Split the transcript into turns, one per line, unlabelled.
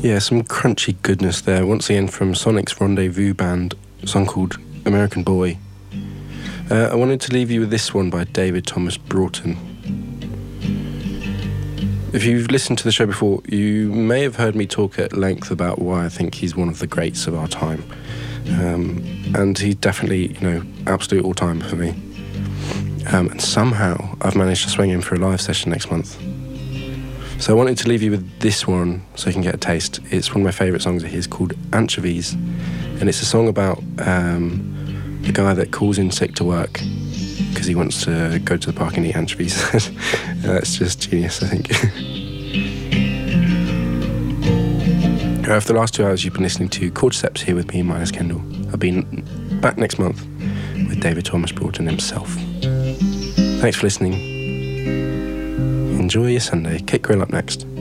Yeah, some crunchy goodness there. Once again from Sonic's Rendezvous Band, a song called American Boy. I wanted to leave you with this one by David Thomas Broughton. If you've listened to the show before, you may have heard me talk at length about why I think he's one of the greats of our time. And he's definitely, absolute all-time for me. And somehow I've managed to swing him for a live session next month. So I wanted to leave you with this one so you can get a taste. It's one of my favourite songs of his called Anchovies. And it's a song about the guy that calls in sick to work because he wants to go to the park and eat anchovies. It's just genius, I think. For the last 2 hours, you've been listening to Cordyceps here with me, Miles Kendall. I'll be back next month with David Thomas Broughton himself. Thanks for listening. Enjoy your Sunday. Kit Grill up next.